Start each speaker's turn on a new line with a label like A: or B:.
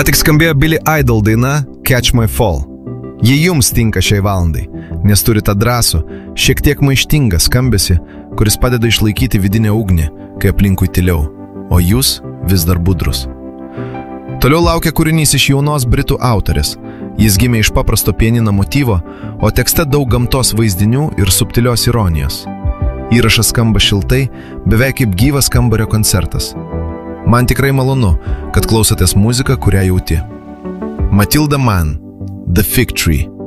A: Ką tik skambėjo Billy Idol daina Catch My Fall. Ji jums tinka šiai valandai, nes turi tą drąsų, šiek tiek maištingą skambesį, kuris padeda išlaikyti vidinę ugnį, kai aplinkui tyliau, o jūs vis dar budrus. Toliau laukia kūrinys iš jaunos britų autorės. Jis gimė iš paprasto pianino motyvo, o tekste daug gamtos vaizdinių ir subtilios ironijos. Įrašas skamba šiltai, beveik kaip gyvas kambario koncertas. Man tikrai malonu, kad klausotės muziką, kurią jauti. Matilda Mann, The Fig Tree.